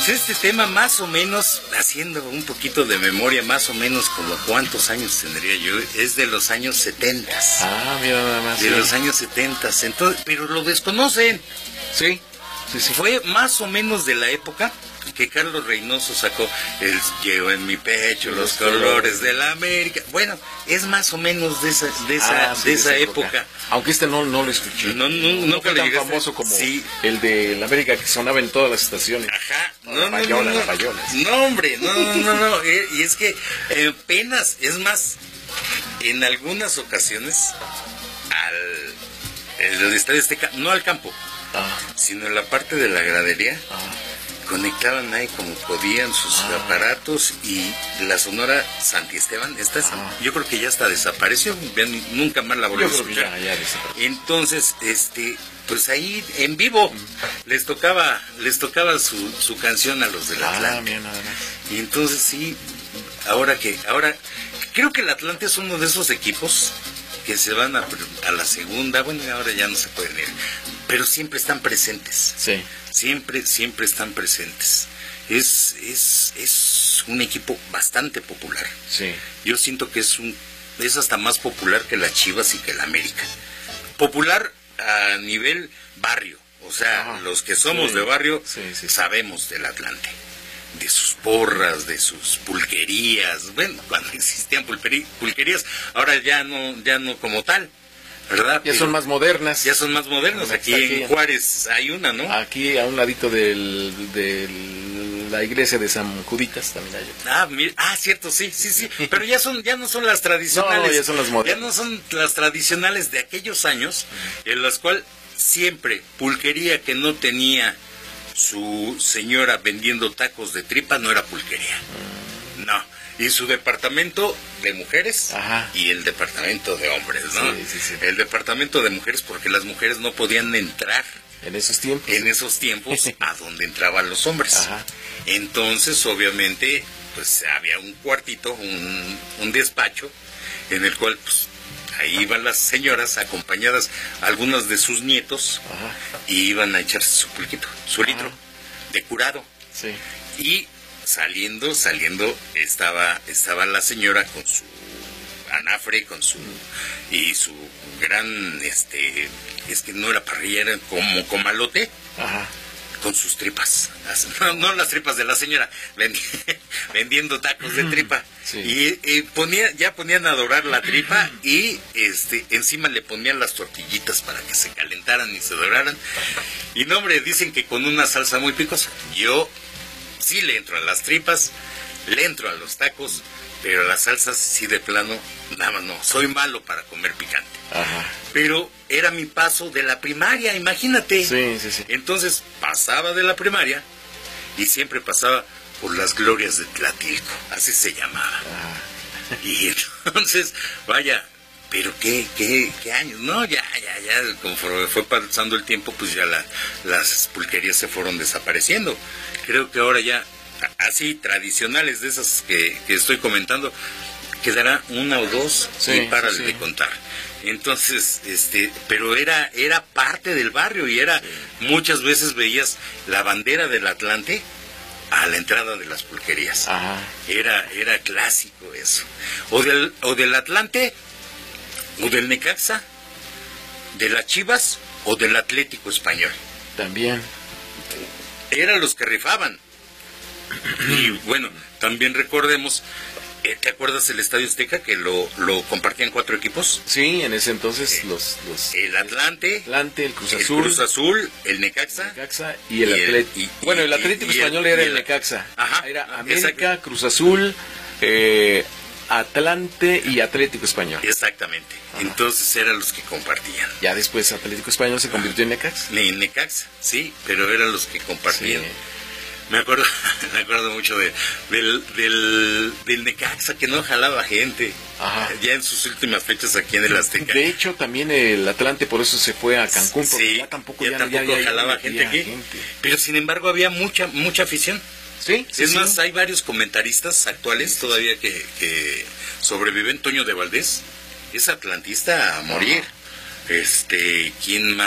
Pues este tema más o menos, haciendo un poquito de memoria, más o menos como cuántos años tendría yo, es de los años 70. Ah, mira nada más. De los años 70, entonces, pero lo desconocen. Sí, sí, sí. Fue más o menos de la época que Carlos Reynoso sacó el Llevo en mi pecho los colores de la América. Bueno, es más o menos de esa época. Aunque no lo escuché. No fue tan famoso como el de la América que sonaba en todas las estaciones. Ajá. No, hombre, no. Y es que apenas, es más, en algunas ocasiones el Estadio Azteca, no al campo, sino en la parte de la gradería, conectaban ahí como podían sus aparatos, y la Sonora Santi Esteban, yo creo que ya hasta desapareció, nunca más la volví a escuchar. Ya desapareció. Entonces, pues ahí en vivo les tocaba su canción a los del Atlante. Bien, nada más. Y entonces sí, ahora creo que el Atlante es uno de esos equipos que se van a la segunda, bueno, ahora ya no se pueden ir, pero siempre están presentes. Sí. Siempre están presentes. Es un equipo bastante popular. Sí. Yo siento que es hasta más popular que las Chivas y que la América. Popular a nivel barrio, o sea, los que somos de barrio sabemos del Atlante, de sus porras, de sus pulquerías. Bueno, cuando existían pulquerías, ahora ya no como tal, ¿verdad? Ya son más modernas. Ya son más modernas. Aquí en Juárez hay una, ¿no? Aquí a un ladito de la iglesia de San Juditas también hay. Cierto, sí. Pero ya no son las tradicionales. No, ya son las modernas. Ya no son las tradicionales de aquellos años, en las cuales siempre pulquería que no tenía su señora vendiendo tacos de tripa no era pulquería. No. Y su departamento de mujeres y el departamento de hombres, ¿no? Sí. El departamento de mujeres, porque las mujeres no podían entrar en esos tiempos a donde entraban los hombres. Entonces, obviamente, pues había un cuartito, un despacho, en el cual pues ahí iban las señoras acompañadas, algunas de sus nietos, y iban a echarse su pulquito, su litro de curado. Sí. Y saliendo estaba la señora con su anafre, y su gran es que no era parrilla, era como comalote, con sus tripas, no las tripas de la señora, vendiendo tacos de tripa. Y ponían a dorar la tripa, y encima le ponían las tortillitas para que se calentaran y se doraran. Y no, hombre, dicen que con una salsa muy picosa. Yo sí le entro a las tripas, le entro a los tacos, pero a las salsas sí de plano, nada más no, soy malo para comer picante. Pero era mi paso de la primaria, imagínate. Sí. Entonces pasaba de la primaria y siempre pasaba por las glorias de Tlatilco, así se llamaba. Y entonces, vaya, pero qué años, ¿no? Ya, conforme fue pasando el tiempo, pues ya las pulquerías se fueron desapareciendo. Creo que ahora ya, así, tradicionales de esas que estoy comentando, quedará una o dos, y párale de contar. Entonces, pero era parte del barrio, y muchas veces veías la bandera del Atlante a la entrada de las pulquerías. Era clásico eso. O del Atlante, o del Necaxa, de las Chivas, o del Atlético Español. También. Eran los que rifaban. Y bueno, también recordemos, ¿te acuerdas del Estadio Azteca que lo compartían 4 equipos? Sí, en ese entonces el Atlante, el Cruz Azul, el Necaxa y el Atlético. Bueno, el Atlético Español era el Necaxa. Era América, Cruz Azul, Atlante y Atlético Español. Exactamente. Entonces eran los que compartían. Ya después Atlético Español se convirtió en Necaxa. En Necaxa, sí, pero eran los que compartían. Me acuerdo mucho del Necaxa, que no jalaba gente. Ya en sus últimas fechas aquí en el Azteca. De hecho, también el Atlante por eso se fue a Cancún, porque ya tampoco jalaba gente aquí. Pero sin embargo había mucha afición. Sí, es más, hay varios comentaristas actuales todavía que sobreviven. Toño de Valdés es atlantista a morir. ¿Quién más?